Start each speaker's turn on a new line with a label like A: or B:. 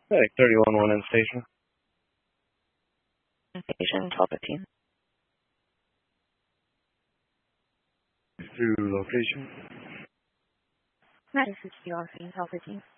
A: Hey, 31-1 in station.
B: Station 1215.
A: To location.
B: Madison, 1215.